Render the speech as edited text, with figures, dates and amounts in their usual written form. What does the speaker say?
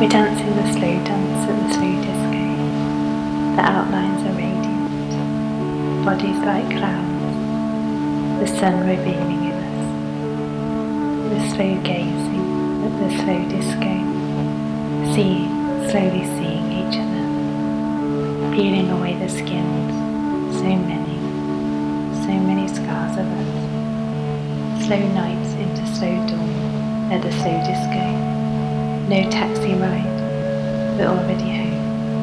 We're dancing the slow dance at the slow disco. The outlines are radiant, bodies like clouds, the sun revealing in us. We're slow gazing at the slow disco, slowly seeing each other, peeling away the skins, so many scars of us. Slow nights into slow dawn at the slow disco. No taxi ride, we're already home.